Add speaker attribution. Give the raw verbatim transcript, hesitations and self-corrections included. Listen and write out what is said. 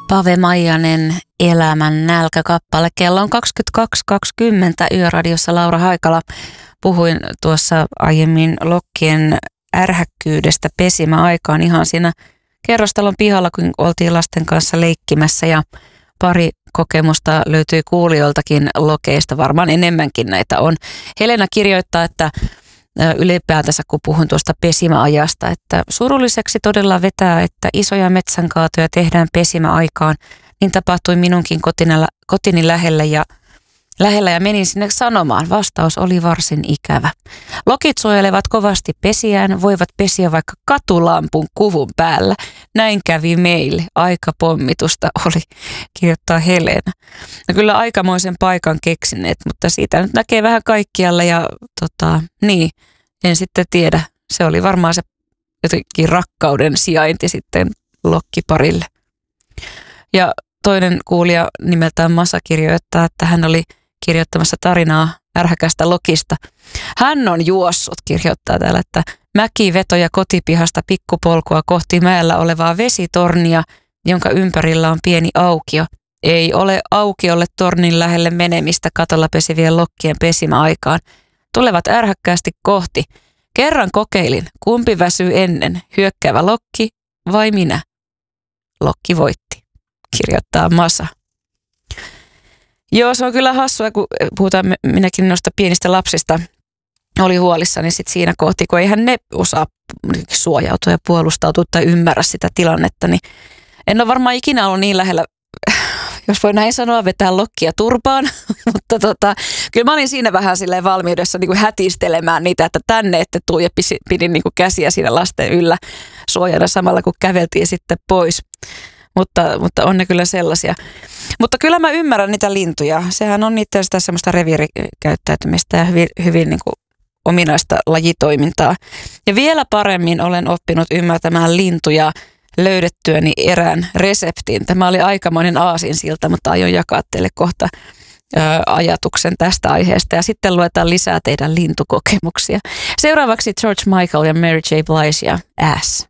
Speaker 1: Pave Maijanen, Elämän nälkäkappale. Kello on kaksikymmentäkaksi kaksikymmentä Yöradiossa Laura Haikala. Puhuin tuossa aiemmin lokkien ärhäkkyydestä pesimäaikaan ihan siinä kerrostalon pihalla, kun oltiin lasten kanssa leikkimässä ja pari kokemusta löytyi kuulijoiltakin lokeista, varmaan enemmänkin näitä on. Helena kirjoittaa, että ylipäätänsä kun puhun tuosta pesimäajasta, että surulliseksi todella vetää, että isoja metsänkaatoja tehdään pesimäaikaan. Niin tapahtui minunkin kotina, kotini lähellä ja, lähellä ja menin sinne sanomaan. Vastaus oli varsin ikävä. Lokit suojelevat kovasti pesiään, voivat pesiä vaikka katulampun kuvun päällä. Näin kävi meille. Aikapommitusta oli, kirjoittaa Helena. No kyllä aikamoisen paikan keksineet, mutta siitä nyt näkee vähän kaikkialle ja tota, niin, en sitten tiedä. Se oli varmaan se jotenkin rakkauden sijainti sitten lokkiparille. Ja toinen kuulija nimeltään Masa kirjoittaa, että hän oli kirjoittamassa tarinaa ärhäkästä lokista. Hän on juossut, kirjoittaa täällä, että mäkivetoja kotipihasta pikkupolkua kohti mäellä olevaa vesitornia, jonka ympärillä on pieni aukio. Ei ole aukiolle tornin lähelle menemistä katolla pesivien lokkien pesimäaikaan. Tulevat ärhäkkäästi kohti. Kerran kokeilin, kumpi väsyy ennen, hyökkäävä lokki vai minä? Lokki voitti, kirjoittaa Masa. Joo, se on kyllä hassua, kun puhutaan minäkin noista pienistä lapsista. Oli huolissani sit siinä kohti, kun eihän ne osaa suojautua ja puolustautua tai ymmärrä sitä tilannetta. Niin en ole varmaan ikinä ollut niin lähellä, jos voi näin sanoa, vetää lokkia turpaan. Mutta tota, kyllä mä olin siinä vähän silleen valmiudessa niin kuin hätistelemään niitä, että tänne ette tuu ja pidin niin kuin käsiä siinä lasten yllä suojana samalla, kun käveltiin sitten pois. Mutta, mutta on ne kyllä sellaisia. Mutta kyllä mä ymmärrän niitä lintuja. Sehän on niitä sitä semmoista reviirikäyttäytymistä ja hyvin, hyvin niin kuin ominaista lajitoimintaa. Ja vielä paremmin olen oppinut ymmärtämään lintuja löydettyäni erään reseptin. Tämä oli aikamoinen aasinsilta, mutta aion jakaa teille kohta ö, ajatuksen tästä aiheesta. Ja sitten luetaan lisää teidän lintukokemuksia. Seuraavaksi George Michael ja Mary J. Blige ja Ass.